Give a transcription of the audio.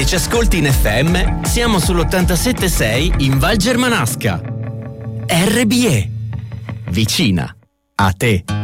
che ci ascolti in FM, siamo sull'87.6 in Val Germanasca. RBE. Vicina a te.